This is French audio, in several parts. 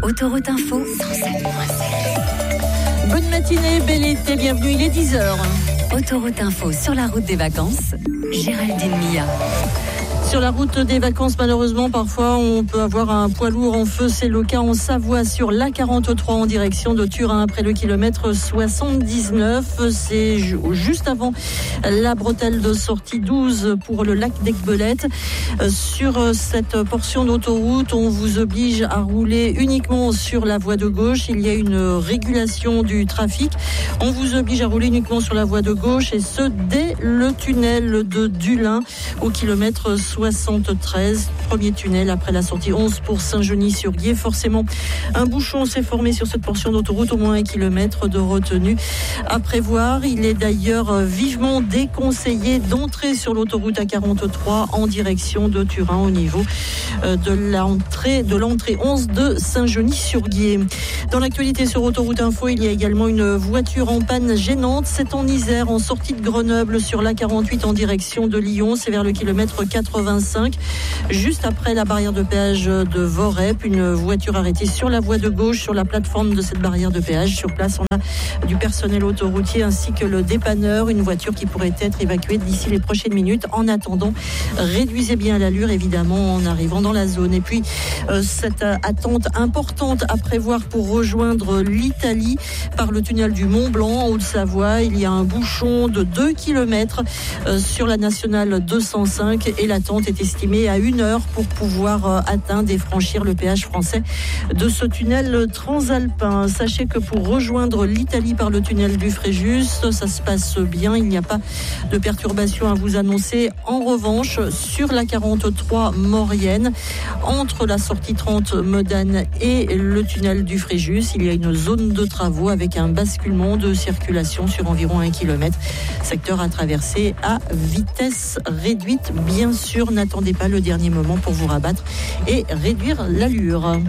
Autoroute Info 107.7. Bonne matinée, bel été, bienvenue, il est 10h. Autoroute Info sur la route des vacances, Géraldine Mia. Sur la route des vacances, malheureusement, parfois, on peut avoir un poids lourd en feu. C'est le cas en Savoie sur l'A43 en direction de Turin après le kilomètre 79. C'est juste avant la bretelle de sortie 12 pour le lac d'Aiguebelette. Sur cette portion d'autoroute, on vous oblige à rouler uniquement sur la voie de gauche. Il y a une régulation du trafic. On vous oblige à rouler uniquement sur la voie de gauche et ce, dès le tunnel de Dulin au kilomètre 73, premier tunnel après la sortie 11 pour Saint-Genis-sur-Guiers. Forcément, un bouchon s'est formé sur cette portion d'autoroute, au moins 1 kilomètre de retenue à prévoir. Il est d'ailleurs vivement déconseillé d'entrer sur l'autoroute A43 en direction de Turin au niveau de l'entrée 11 de Saint-Genis-sur-Guiers. Dans l'actualité sur Autoroute Info, il y a également une voiture en panne gênante. C'est en Isère, en sortie de Grenoble sur l'A48 en direction de Lyon. C'est vers le kilomètre 85, juste après la barrière de péage de Vorep. Une voiture arrêtée sur la voie de gauche, sur la plateforme de cette barrière de péage. Sur place, on a du personnel autoroutier ainsi que le dépanneur. Une voiture qui pourrait être évacuée d'ici les prochaines minutes. En attendant, réduisez bien l'allure, évidemment, en arrivant dans la zone. Et puis, cette attente importante à prévoir pour rejoindre l'Italie par le tunnel du Mont-Blanc en Haute-Savoie. Il y a un bouchon de 2 km sur la nationale 205 et l'attente est estimée à 1 heure pour pouvoir atteindre et franchir le péage français de ce tunnel transalpin. Sachez que pour rejoindre l'Italie par le tunnel du Fréjus, ça se passe bien. Il n'y a pas de perturbation à vous annoncer. En revanche, sur la 43 Maurienne, entre la sortie 30 Modane et le tunnel du Fréjus, il y a une zone de travaux avec un basculement de circulation sur environ 1 km. Secteur à traverser à vitesse réduite. Bien sûr, n'attendez pas le dernier moment pour vous rabattre et réduire l'allure.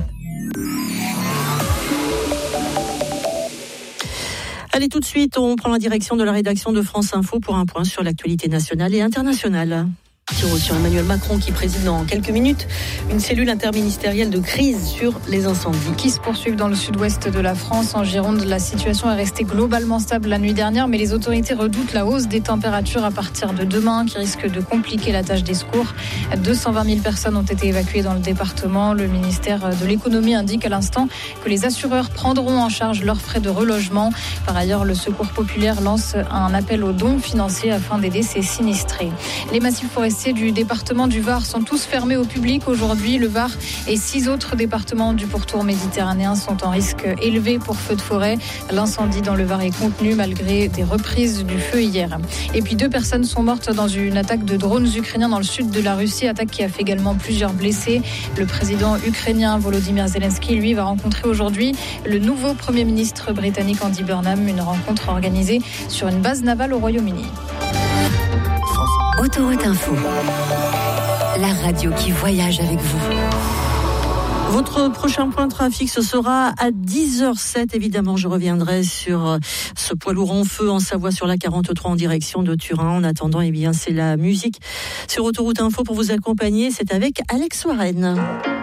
Allez, tout de suite, on prend la direction de la rédaction de France Info pour un point sur l'actualité nationale et internationale. Sur Emmanuel Macron qui préside dans quelques minutes une cellule interministérielle de crise sur les incendies. Qui se poursuivent dans le sud-ouest de la France. En Gironde, la situation est restée globalement stable la nuit dernière, mais les autorités redoutent la hausse des températures à partir de demain qui risque de compliquer la tâche des secours. 220 000 personnes ont été évacuées dans le département. Le ministère de l'économie indique à l'instant que les assureurs prendront en charge leurs frais de relogement. Par ailleurs, le Secours populaire lance un appel aux dons financiers afin d'aider ces sinistrés. Les massifs forestiers du département du Var sont tous fermés au public aujourd'hui. Le Var et 6 autres départements du pourtour méditerranéen sont en risque élevé pour feu de forêt. L'incendie dans le Var est contenu malgré des reprises du feu hier. Et puis 2 personnes sont mortes dans une attaque de drones ukrainiens dans le sud de la Russie, attaque qui a fait également plusieurs blessés. Le président ukrainien Volodymyr Zelensky, lui, va rencontrer aujourd'hui le nouveau Premier ministre britannique Andy Burnham, une rencontre organisée sur une base navale au Royaume-Uni. Autoroute Info, la radio qui voyage avec vous. Votre prochain point de trafic, ce sera à 10h07. Évidemment, je reviendrai sur ce poids lourd en feu en Savoie sur la 43 en direction de Turin. En attendant, eh bien, c'est la musique sur Autoroute Info pour vous accompagner. C'est avec Alex Warren.